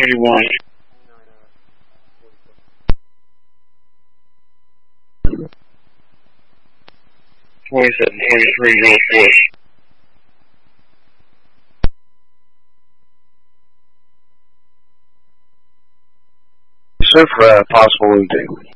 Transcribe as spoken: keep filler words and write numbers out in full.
eighty-one. twenty-seven, twenty-three, zero four. So for uh, possible losing.